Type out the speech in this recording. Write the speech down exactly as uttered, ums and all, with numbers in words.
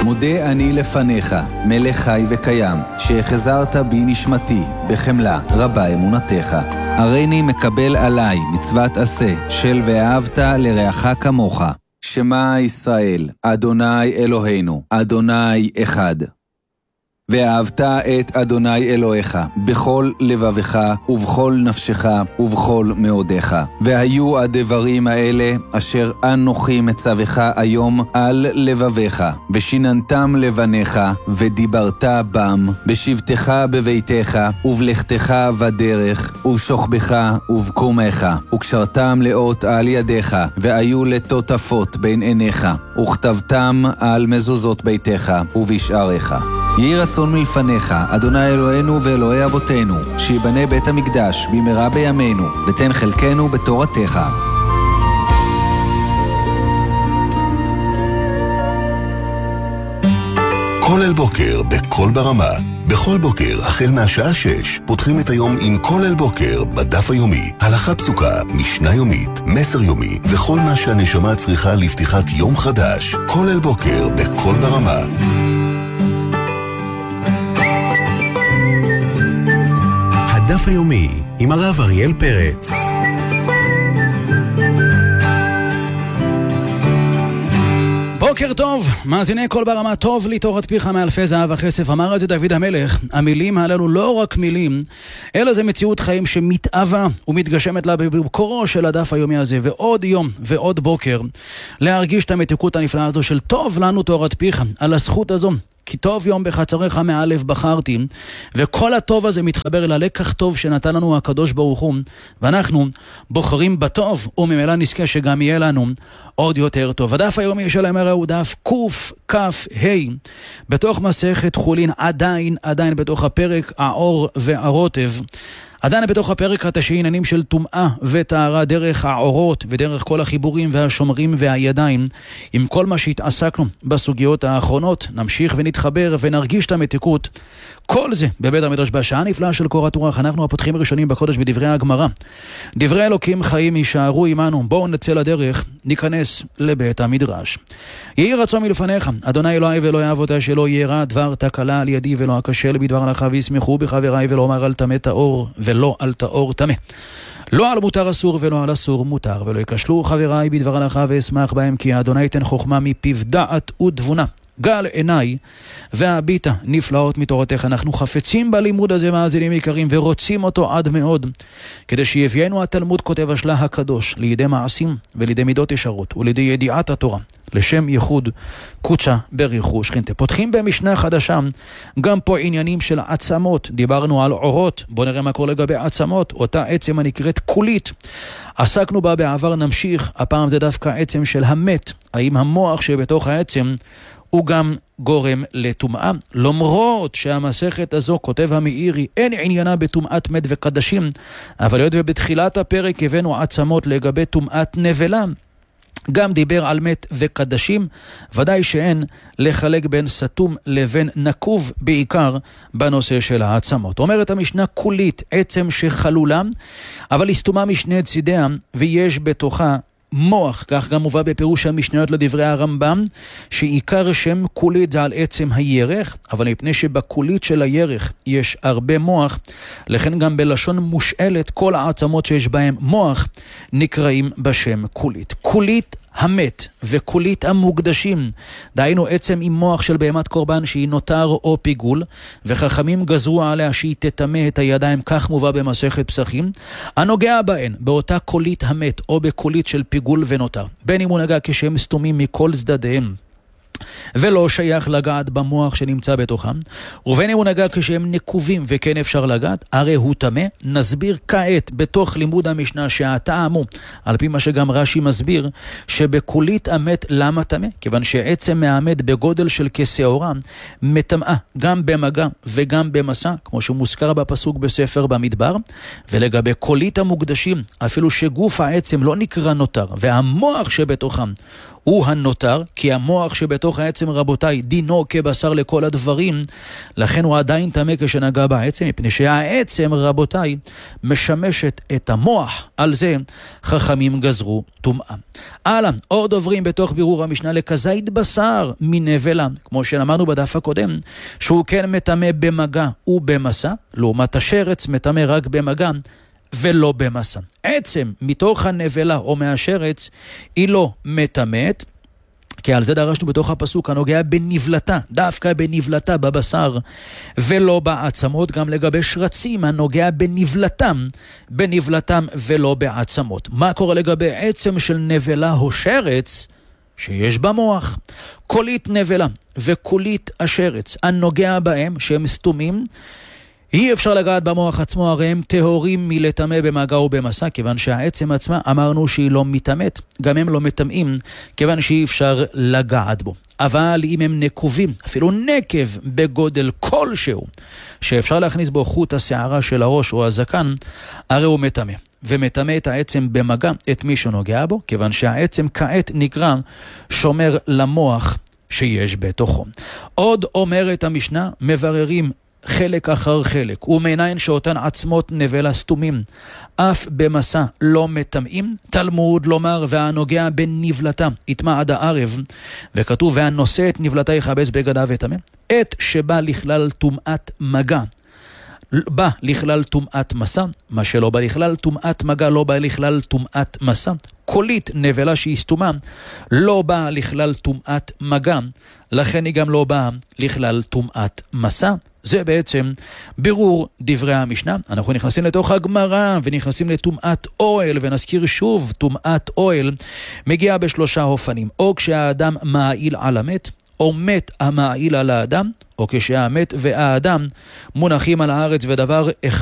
מודה אני לפניך, מלך חי וקיים, שהחזרת בי נשמתי, בחמלה רבה אמונתך. הריני מקבל עליי מצוות עשה, של ואהבת לרעך כמוך. שמע ישראל, אדוני אלוהינו, אדוני אחד. ואהבת את אדוני אלוהיך, בכל לבבך ובכל נפשך ובכל מאודך. והיו הדברים האלה אשר אנוכי מצווך היום על לבביך, ושיננתם לבניך, ודיברת בם, בשבתך בביתך, ובלכתך בדרך, ובשוכבך ובקומך, וקשרתם לאות על ידיך, והיו לטוטפות בין עיניך, וכתבתם על מזוזות ביתך ובשעריך. יהי רצון מלפניך, אדוני אלוהינו ואלוהי אבותינו, שיבנה בית המקדש במהרה בימינו, ותן חלקנו בתורתך. כל אל בוקר בכל ברמה. בכל בוקר, החל מהשעה שש, פותחים את היום עם כל אל בוקר בדף היומי. הלכה פסוקה, משנה יומית, מסר יומי, וכל מה שהנשמה צריכה לפתיחת יום חדש. כל אל בוקר בכל ברמה. הדף היומי עם הרב אריאל פרץ. בוקר טוב, מאזיני כל ברמה, טוב לי תורת פיך מאלפי זהב וכסף. אמר את זה דוד המלך, המילים הללו לא רק מילים, אלא זה מציאות חיים שמתאווה ומתגשמת לה בבקורו של הדף היומי הזה, ועוד יום ועוד בוקר להרגיש את המתיקות הנפלאה הזו של טוב לנו תורת פיך, על הזכות הזו. כי טוב יום בחצריך מאלף בחרתי, וכל הטוב הזה מתחבר אל הלקח טוב שנתן לנו הקדוש ברוך הוא, ואנחנו בוחרים בטוב, וממילא נזכה שגם יהיה לנו עוד יותר טוב. הדף היומי שלהם הרי הוא דף קוף כף ה' בתוך מסכת חולין, עדיין, עדיין בתוך הפרק העור והרוטב. עדיין בתוך הפרק התשיעי עניינים של טומאה וטהרה דרך העורות ודרך כל החיבורים והשומרים והידיים. עם כל מה שהתעסקנו בסוגיות האחרונות, נמשיך ונתחבר ונרגיש את המתיקות. כל זה בבית המדרש בשעה נפלאה של קורת רוח. אנחנו הפותחים הראשונים בקודש בדברי הגמרא. דברי אלוקים חיים יישארו עמנו. בואו נצא לדרך, ניכנס לבית המדרש. יהי רצון מלפניך, אדוני אלוהי ואלוהי אבותי, שלא יהיה רע דבר תקלה על ידי ולא אכשל בדבר לך, וישמחו בחבריי ולא אומר על טמא טהור ולא על טהור טמא. לא על מותר אסור ולא על אסור מותר, ולא יקשלו חבריי בדבר הלכה ואשמח בהם, כי האדוני ייתן חוכמה מפיו דעת ותבונה. גל עיניי והביטה נפלאות מתורתך. אנחנו חפצים בלימוד הזה, מאזינים יקרים, ורוצים אותו עד מאוד, כדי שיביאנו התלמוד כותב השלה הקדוש לידי מעשים ולידי מידות ישרות ולידי ידיעת התורה, לשם ייחוד קודשה בריחו שכינתה. פותחים במשנה חדשה, גם פה עניינים של עצמות. דיברנו על עורות, בוא נראה מה קורה לגבי עצמות. אותה עצם הנקראת קולית, עסקנו בה בעבר, נמשיך. הפעם זה דווקא עצם של המת. האם המוח שבתוך העצם הוא גם גורם לטומאה? למרות שהמסכת הזו, כותב המאירי, אין עניינה בטומאת מת וקדשים, אבל היות ובתחילת הפרק הבאנו עצמות לגבי טומאת נבלה, גם דיבר על מת וקדשים, ודאי שאין לחלק בין סתום לבין נקוב, בעיקר בנושא של העצמות. אומרת המשנה קולית, עצם שחלולה, אבל היא סתומה משני צידיה, ויש בתוכה מוח. כך גם מובא בפירוש המשניות לדברי הרמב"ם, שעיקר שם קולית זה על עצם הירך, אבל מפני שבקולית של הירך יש הרבה מוח, לכן גם בלשון מושאלת כל העצמות שיש בהם מוח נקראים בשם קולית. קולית המת וקולית המוקדשים, דהיינו עצם עם מוח של בהמת קורבן שהיא נותר או פיגול, וחכמים גזרו עליה שהיא תטמא את הידיים, כך מובא במסכת פסחים. הנוגע בהן באותה קולית המת או בקולית של פיגול ונותר, בין אם הוא נגע כשהם סתומים מכל צדדיהם ולא שייך לגעת במוח שנמצא בתוכם, ובין אם הוא נגע כשהם נקובים וכן אפשר לגעת, הרי הוא טמא. נסביר כעת בתוך לימוד המשנה שהטעם הוא, על פי מה שגם רש"י מסביר, שבקולית המת למה טמא? כיוון שעצם מהמת בגודל של כשעורה מטמאה גם במגע וגם במסע, כמו שמוזכר בפסוק בספר במדבר. ולגבי קולית המוקדשים, אפילו שגוף העצם לא נקרא נותר והמוח שבתוכם הוא הנותר, כי המוח שבתוך העצם רבותיי דינו כבשר לכל הדברים, לכן הוא עדיין טמא כשנגע בעצם, מפני שהעצם רבותיי משמשת את המוח, על זה חכמים גזרו טומאה. הלאה, עוד עוברים בתוך בירור המשנה לכזית בשר מנבלה, כמו שאמרנו בדף הקודם, שהוא כן מטמא במגע ובמסע, לעומת השרץ מטמא רק במגע ולא במסע. עצם מתוך הנבלה או מהשרץ היא לא מטמאת, כי על זה דרשנו בתוך הפסוק הנוגע בנבלתה, דווקא בנבלתה בבשר ולא בעצמות, גם לגבי שרצים הנוגע בנבלתם, בנבלתם ולא בעצמות. מה קורה לגבי עצם של נבלה או שרץ? שיש במוח. קולית נבלה וקולית השרץ, הנוגע בהם שהם סתומים, אי אפשר לגעת במוח עצמו, הרי הם טהורים מלטמא במגע ובמסע, כיוון שהעצם עצמה אמרנו שהיא לא מתאמת, גם הם לא מטמאים, כיוון שאי אפשר לגעת בו. אבל אם הם נקובים, אפילו נקב בגודל כלשהו, שאפשר להכניס בו חוט השערה של הראש או הזקן, הרי הוא מטמא. ומטמא את העצם במגע את מי שנוגע בו, כיוון שהעצם כעת נקרא שומר למוח שיש בתוכו. עוד אומרת המשנה, מבררים חלק אחר חלק, ומעניין שאותן עצמות נבלה סתומים, אף במסע לא מטמאים, תלמוד לומר, והנוגע בנבלתה, יטמע עד הערב, וכתוב, והנושא את נבלתה יכבס בגדיו וטמא, את שבא לכלל טומאת מגע, בא לכלל טומאת מסע, מה שלא בא לכלל טומאת מגע, לא בא לכלל טומאת מסע. קולית נבלה שהיא סתומה, לא באה לכלל טומאת מגע, לכן היא גם לא באה לכלל טומאת מסע. זה בעצם בירור דברי המשנה. אנחנו נכנסים לתוך הגמרא ונכנסים לטומאת אוהל, ונזכיר שוב, טומאת אוהל מגיעה בשלושה אופנים, או כשהאדם מעיל על המת, או מת המעיל על האדם, או כשהמת והאדם מונחים על הארץ ודבר אחד